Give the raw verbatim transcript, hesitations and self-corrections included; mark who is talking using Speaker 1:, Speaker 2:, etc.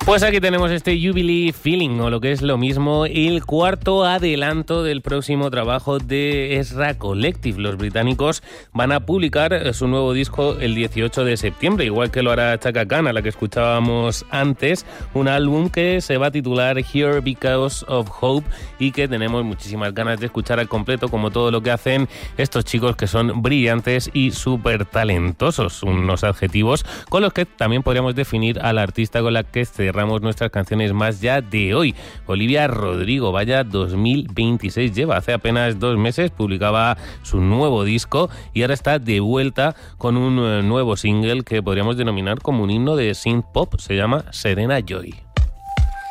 Speaker 1: Pues aquí tenemos este Jubilee Feeling, o lo que es lo mismo, el cuarto adelanto del próximo trabajo de Ezra Collective. Los británicos van a publicar su nuevo disco el dieciocho de septiembre, igual que lo hará Chaka Khan, a la que escuchábamos antes, un álbum que se va a titular Here Because of Hope y que tenemos muchísimas ganas de escuchar al completo, como todo lo que hacen estos chicos que son brillantes y súper talentosos, unos adjetivos con los que también podríamos definir a la artista con la que cerramos nuestras canciones más ya de hoy. Olivia Rodrigo, vaya dos mil veintiséis lleva, hace apenas dos meses publicaba su nuevo disco y ahora está de vuelta con un nuevo single que podríamos denominar como un himno de synth pop, se llama Serena Joy.